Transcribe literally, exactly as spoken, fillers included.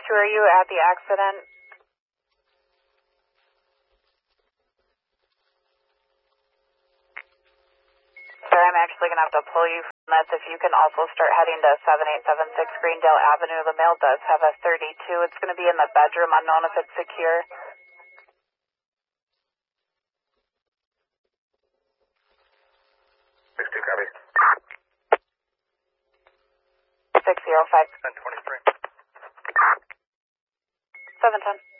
two, are you at the accident? Sir, I'm actually going to have to pull you from this. If you can also start heading to seven eight seven six Greendale Avenue. The mail does have a thirty-two. It's going to be in the bedroom, unknown if it's secure. six two, copy. six zero five. ten twenty-three. seven ten.